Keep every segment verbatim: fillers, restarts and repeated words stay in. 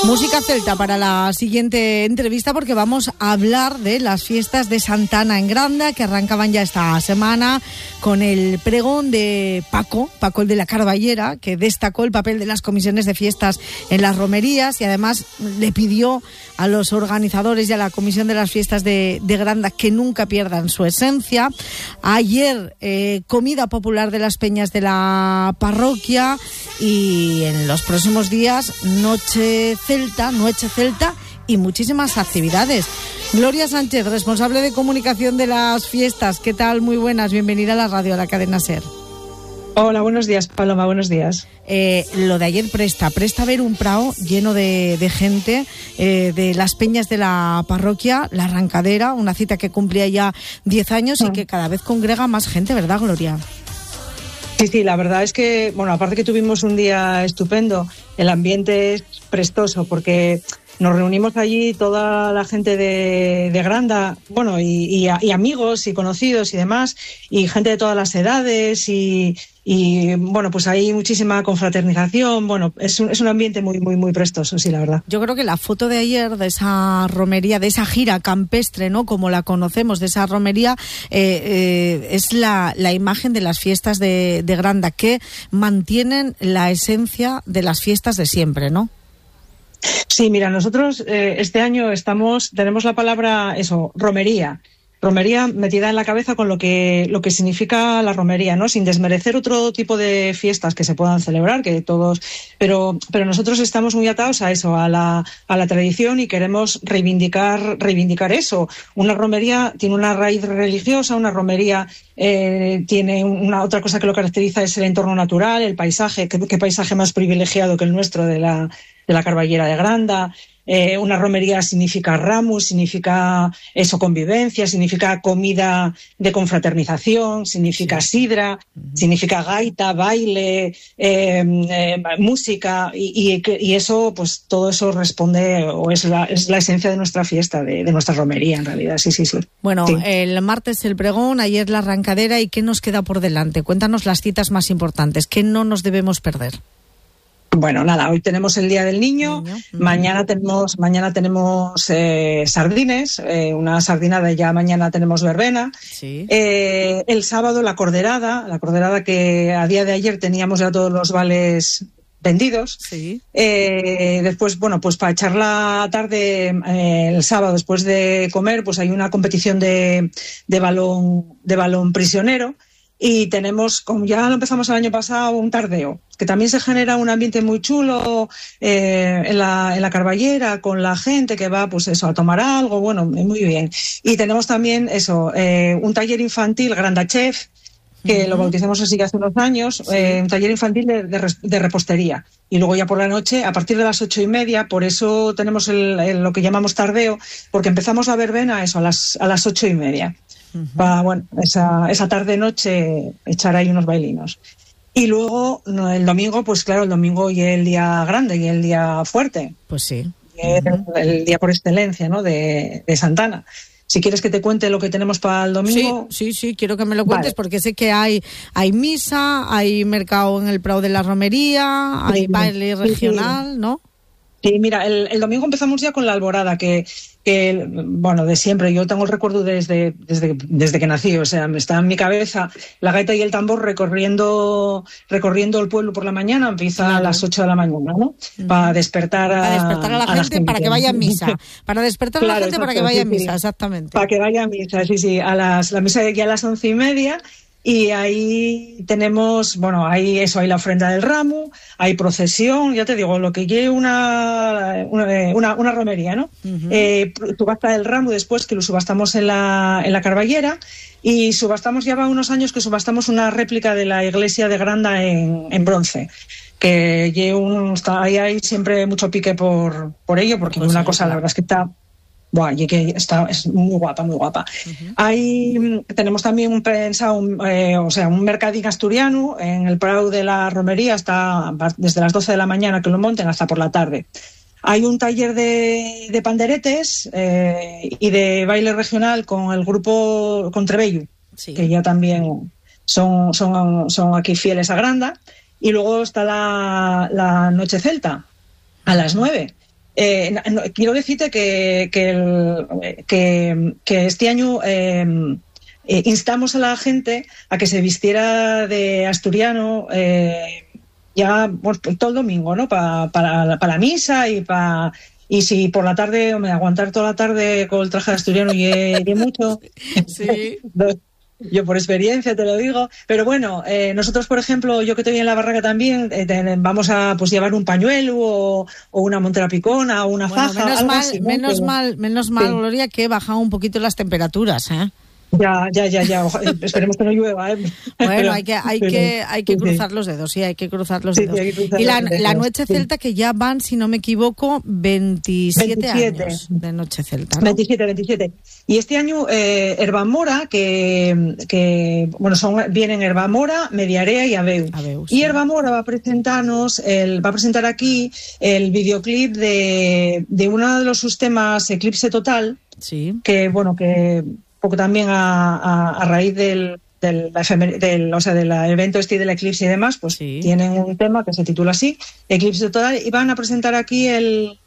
Música celta para la siguiente entrevista, porque vamos a hablar de las fiestas de Santana en Granda, que arrancaban ya esta semana con el pregón de Paco, Paco el de la Carballera, que destacó el papel de las comisiones de fiestas en las romerías y además le pidió a los organizadores y a la comisión de las fiestas de, de Granda que nunca pierdan su esencia. Ayer, eh, comida popular de las peñas de la parroquia, y en los próximos días, noche celta, noche celta y muchísimas actividades. Gloria Sánchez, responsable de comunicación de las fiestas. ¿Qué tal? Muy buenas, bienvenida a la radio, a la cadena SER. Hola, buenos días, Paloma, buenos días. Eh, lo de ayer presta, presta ver un prao lleno de, de gente, eh, de las peñas de la parroquia, la Arrancadera, una cita que cumplía ya diez años y que cada vez congrega más gente, ¿verdad, Gloria? Sí, sí, la verdad es que, bueno, aparte que tuvimos un día estupendo, el ambiente es prestoso porque nos reunimos allí toda la gente de, de Granda, bueno, y, y, y amigos y conocidos y demás, y gente de todas las edades y, y bueno, pues hay muchísima confraternización. Bueno, es un, es un ambiente muy, muy, muy prestoso, sí, la verdad. Yo creo que la foto de ayer de esa romería, de esa gira campestre, ¿no?, como la conocemos, de esa romería, eh, eh, es la, la imagen de las fiestas de, de Granda, que mantienen la esencia de las fiestas de siempre, ¿no? Sí, mira, nosotros eh, este año estamos, tenemos la palabra, eso, romería. Romería metida en la cabeza con lo que lo que significa la romería, ¿no? Sin desmerecer otro tipo de fiestas que se puedan celebrar, que todos, pero pero nosotros estamos muy atados a eso, a la a la tradición, y queremos reivindicar reivindicar eso. Una romería tiene una raíz religiosa, una romería eh, tiene una otra cosa que lo caracteriza, es el entorno natural, el paisaje. ¿Qué, qué paisaje más privilegiado que el nuestro de la de la Carballera de Granda? Eh, una romería significa ramus, significa eso, convivencia, significa comida de confraternización, significa sí. sidra, uh-huh. significa gaita, baile, eh, eh, música, y, y, y eso, pues todo eso responde, o es la, es la esencia de nuestra fiesta, de, de nuestra romería en realidad, sí, sí, sí. Bueno, sí. El martes el pregón, ayer la Arrancadera, ¿y qué nos queda por delante? Cuéntanos las citas más importantes, ¿qué no nos debemos perder? Bueno, nada, hoy tenemos el Día del Niño, Niño. mañana tenemos mañana tenemos eh, sardines, eh, una sardinada, y ya mañana tenemos verbena. Sí. Eh, el sábado la corderada, la corderada que a día de ayer teníamos ya todos los vales vendidos. Sí. Eh, después, bueno, pues para echar la tarde, eh, el sábado después de comer, pues hay una competición de, de balón de balón prisionero. Y tenemos, como ya lo empezamos el año pasado, un tardeo, que también se genera un ambiente muy chulo eh, en la en la Carballera, con la gente que va, pues eso, a tomar algo, bueno, muy bien. Y tenemos también eso, eh, un taller infantil, Granda Chef, que uh-huh. lo bautizamos así hace unos años, sí. eh, un taller infantil de, de, de repostería. Y luego ya por la noche, a partir de las ocho y media, por eso tenemos el, el, lo que llamamos tardeo, porque empezamos la verbena eso a las a las ocho y media. Para, bueno, esa, esa tarde-noche echar ahí unos bailinos. Y luego el domingo, pues claro, el domingo y el día grande y el día fuerte. Pues sí. Uh-huh. El, el día por excelencia, ¿no?, de, de Santana. Si quieres que te cuente lo que tenemos para el domingo. Sí, sí, sí, quiero que me lo cuentes, vale. Porque sé que hay hay misa, hay mercado en el Prado de la Romería, hay sí, baile regional, sí. ¿no? Sí, mira, el, el domingo empezamos ya con la alborada, que, que, bueno, de siempre. Yo tengo el recuerdo desde, desde, desde que nací, o sea, me está en mi cabeza la gaita y el tambor recorriendo, recorriendo el pueblo por la mañana. Empieza claro. a las ocho de la mañana, ¿no? Uh-huh. Para despertar a, para despertar a, la, a gente, la gente, para que vaya a misa. Para despertar claro, a la gente exacto, para que vaya sí, a misa, exactamente. Para que vaya a misa, sí, sí. A las, la misa de aquí a las once y media. Y ahí tenemos, bueno, ahí eso, hay la ofrenda del ramo, hay procesión, ya te digo, lo que lleve una, una, una, una romería, ¿no? Uh-huh. Eh, subasta del ramo después, que lo subastamos en la, en la Carballera, y subastamos, ya va unos años que subastamos una réplica de la iglesia de Granda en, en bronce, que lleva un, está, ahí hay siempre mucho pique por, por ello, porque pues una sí, cosa, claro. La verdad es que está... Buah, y que está, es muy guapa, muy guapa. Uh-huh. Hay, tenemos también un pensado, un, eh, o sea, un mercadín asturiano en el Prado de la Romería, hasta desde las doce de la mañana que lo monten hasta por la tarde. Hay un taller de, de panderetes eh, y de baile regional con el grupo Contrebello, sí. que ya también son, son, son aquí fieles a Granda. Y luego está la, la noche celta a las nueve. Eh, no, quiero decirte que, que, el, que, que este año eh, eh, instamos a la gente a que se vistiera de asturiano eh, ya pues, todo el domingo, ¿no? Pa, para, para la misa y para... Y si por la tarde, hombre, aguantar toda la tarde con el traje de asturiano y, y mucho... Sí. Yo por experiencia te lo digo, pero bueno, eh, nosotros por ejemplo, yo que estoy en la barraca también, eh, ten, vamos a pues llevar un pañuelo o, o una montera picona o una bueno, faja. Menos algo mal, así, ¿no? menos pero, mal, menos mal, sí. Gloria, que bajan un poquito las temperaturas, ¿eh? Ya, ya, ya, ya. Ojalá, esperemos que no llueva, ¿eh? Bueno, pero, hay que, hay pero, que, hay que sí, cruzar sí. los dedos, sí, hay que cruzar los Sí, dedos. sí, hay que cruzar y la, los dedos, la noche sí. celta que ya van, si no me equivoco, veintisiete, veintisiete años de noche celta, ¿no? veintisiete, veintisiete. Y este año eh, Herbamora, que, que bueno, son vienen Herbamora, Mediarea y Abeu. Abeu, y sí. Herbamora va a presentarnos, el, va a presentar aquí el videoclip de, de uno de los sus temas Eclipse Total, Sí. que bueno, que poco también a, a, a raíz del del, del, o sea, del evento este del eclipse y demás, pues Sí. tienen un tema que se titula así, Eclipse Total, y van a presentar aquí el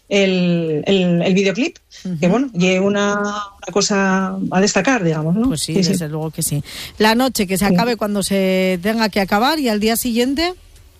el, el, el videoclip, uh-huh. que bueno, y una, una cosa a destacar, digamos, ¿no? Pues sí, sí desde sí. luego que sí. La noche que se sí. acabe cuando se tenga que acabar y al día siguiente...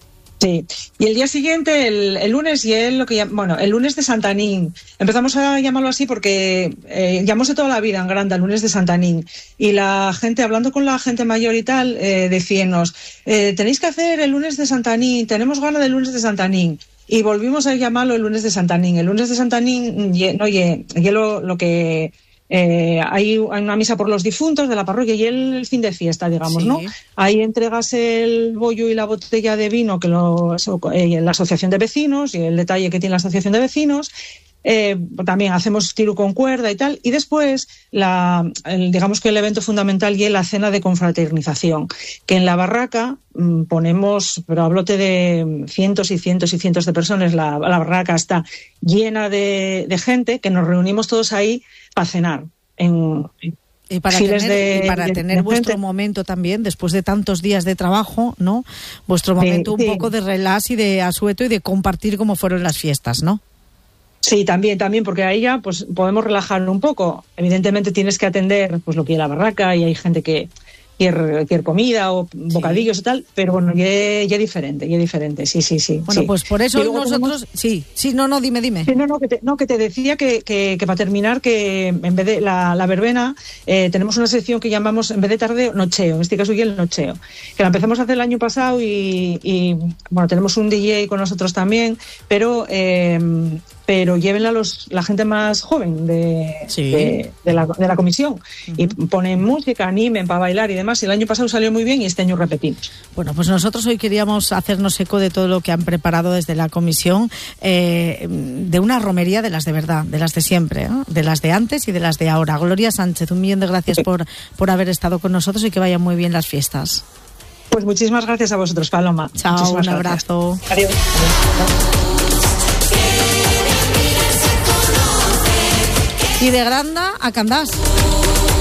Sí, y el día siguiente, el, el lunes, y el, lo que bueno, el lunes de Santanín. Empezamos a llamarlo así porque eh, llamamos de toda la vida en Granda, el lunes de Santanín. Y la gente, hablando con la gente mayor y tal, eh, decíanos, eh, tenéis que hacer el lunes de Santanín, tenemos ganas del lunes de Santanín. Y volvimos a llamarlo el lunes de Santanín. El lunes de Santanín, ye, no, ye, ye lo, lo que... Eh, hay, hay una misa por los difuntos de la parroquia y el, el fin de fiesta, digamos, sí. ¿no? Ahí entregas el bollo y la botella de vino que lo, eh, la asociación de vecinos y el detalle que tiene la asociación de vecinos. Eh, también hacemos tiro con cuerda y tal, y después la, el, digamos que el evento fundamental y es la cena de confraternización, que en la barraca mmm, ponemos, pero hablote de cientos y cientos y cientos de personas, la, la barraca está llena de, de gente, que nos reunimos todos ahí para cenar en, y para files tener, de, y para de, tener de vuestro gente. momento también, después de tantos días de trabajo, ¿no? Vuestro momento sí, un sí. poco de relax y de asueto y de compartir cómo fueron las fiestas, ¿no? Sí, también, también, porque ahí ya pues podemos relajarlo un poco. Evidentemente tienes que atender pues lo que es la barraca y hay gente que quiere, quiere comida o bocadillos sí. y tal, pero bueno, ya, ya es diferente, ya es diferente, sí, sí, sí. Bueno, sí. pues por eso nosotros, tenemos... sí, sí, no, no, dime, dime. Sí, no, no, que te, no, que te decía que, que, que para terminar, que en vez de la, la verbena, eh, tenemos una sección que llamamos, en vez de tardeo, nocheo, en este caso ya el nocheo, que la empezamos a hacer el año pasado y, y bueno, tenemos un D J con nosotros también, pero... Eh, pero llévenla los, la gente más joven de, sí. de, de, la, de la comisión uh-huh. y ponen música, animen para bailar y demás. Y el año pasado salió muy bien y este año repetimos. Bueno, pues nosotros hoy queríamos hacernos eco de todo lo que han preparado desde la comisión, eh, de una romería de las de verdad, de las de siempre, ¿eh? De las de antes y de las de ahora. Gloria Sánchez, un millón de gracias sí. por, por haber estado con nosotros y que vayan muy bien las fiestas. Pues muchísimas gracias a vosotros, Paloma. Chao, muchísimas un gracias. abrazo. Adiós. Y de Granda a Candás.